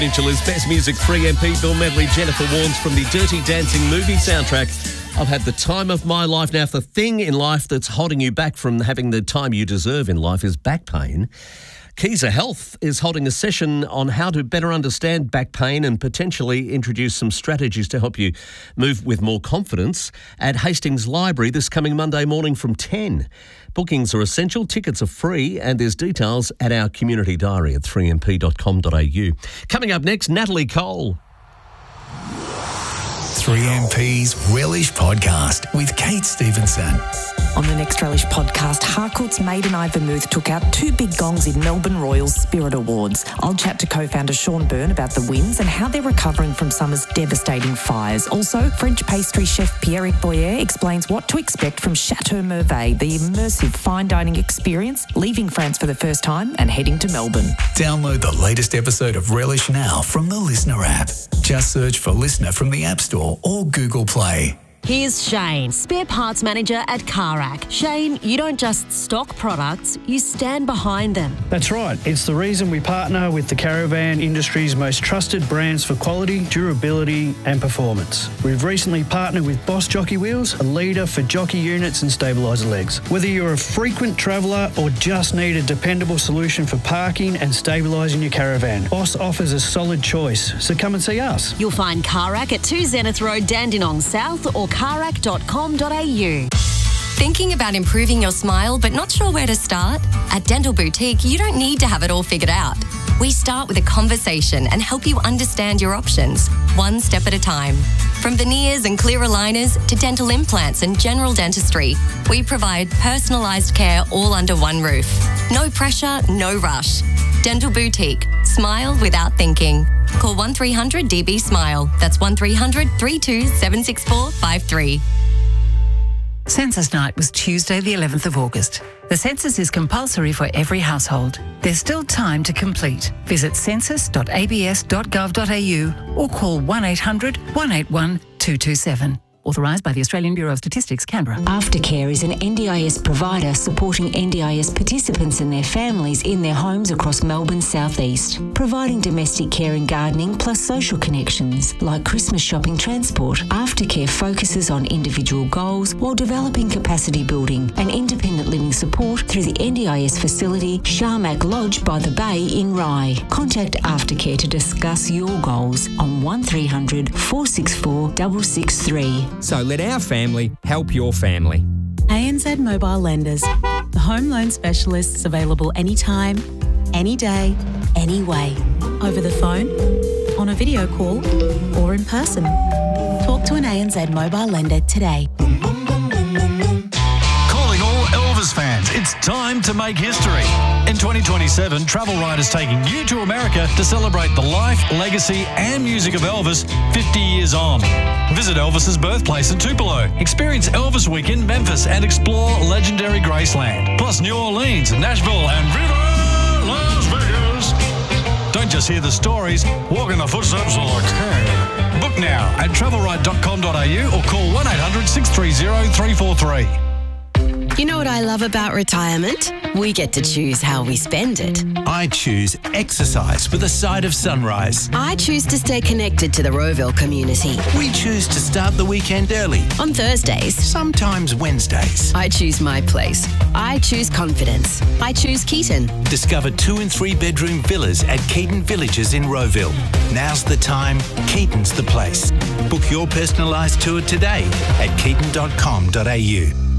Peninsula's Best Music 3MP Bill Medley, Jennifer Warnes from the Dirty Dancing movie soundtrack. I've had the time of my life. Now, if the thing in life that's holding you back from having the time you deserve in life is back pain, Keyser Health is holding a session on how to better understand back pain and potentially introduce some strategies to help you move with more confidence at Hastings Library this coming Monday morning from 10. Bookings are essential, tickets are free, and there's details at our community diary at 3mp.com.au. Coming up next, Natalie Cole. 3MP's Relish Podcast with Kate Stevenson. On the next Relish podcast, Harcourt's Maiden Eye Vermouth took out 2 big gongs in Melbourne Royals Spirit Awards. I'll chat to co-founder Sean Byrne about the wins and how they're recovering from summer's devastating fires. Also, French pastry chef Pierrick Boyer explains what to expect from Chateau Merveille, the immersive fine dining experience, leaving France for the first time and heading to Melbourne. Download the latest episode of Relish now from the Listener app. Just search for Listener from the App Store or Google Play. Here's Shane, spare parts manager at Carac. Shane, you don't just stock products, you stand behind them. That's right. It's the reason we partner with the caravan industry's most trusted brands for quality, durability and performance. We've recently partnered with Boss Jockey Wheels, a leader for jockey units and stabiliser legs. Whether you're a frequent traveller or just need a dependable solution for parking and stabilising your caravan, Boss offers a solid choice. So come and see us. You'll find Carac at 2 Zenith Road, Dandenong South or carac.com.au. Thinking about improving your smile but not sure where to start? At Dental Boutique, you don't need to have it all figured out. We start with a conversation and help you understand your options, one step at a time. From veneers and clear aligners to dental implants and general dentistry, we provide personalised care all under one roof. No pressure, no rush. Dental Boutique. Smile without thinking. Call 1300 DB Smile. That's 1300 32 764 53. Census night was Tuesday the 11th of August. The census is compulsory for every household. There's still time to complete. Visit census.abs.gov.au or call 1800 181 227. Authorised by the Australian Bureau of Statistics, Canberra. Aftercare is an NDIS provider supporting NDIS participants and their families in their homes across Melbourne's southeast, providing domestic care and gardening plus social connections like Christmas shopping transport. Aftercare focuses on individual goals while developing capacity building and independent living support through the NDIS facility Sharmac Lodge by the Bay in Rye. Contact Aftercare to discuss your goals on 1300 464 663. So let our family help your family. ANZ Mobile Lenders, the home loan specialists available anytime, any day, any way. Over the phone, on a video call, or in person. Talk to an ANZ Mobile Lender today. Calling all Elvis fans, it's time to make history. In 2027, Travel Ride is taking you to America to celebrate the life, legacy and music of Elvis 50 years on. Visit Elvis's birthplace in Tupelo. Experience Elvis Week in Memphis and explore legendary Graceland. Plus New Orleans, Nashville and Viva Las Vegas. Don't just hear the stories, walk in the footsteps of the king. Book now at travelride.com.au or call 1800 630 343. You know what I love about retirement? We get to choose how we spend it. I choose exercise with a side of sunrise. I choose to stay connected to the Rowville community. We choose to start the weekend early. On Thursdays. Sometimes Wednesdays. I choose my place. I choose confidence. I choose Keaton. Discover 2 and 3 bedroom villas at Keaton Villages in Rowville. Now's the time. Keaton's the place. Book your personalised tour today at keaton.com.au.